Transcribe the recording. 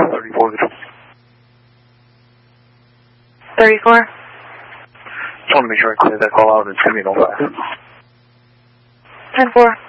34. 34? Just want to make sure I clear that call out. It's going to be no fast. 10-4.